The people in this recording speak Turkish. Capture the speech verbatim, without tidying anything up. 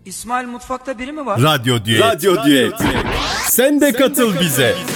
İsmail mutfakta biri mi var? Radyo Düet. Radyo Düet. Sen de katıl bize.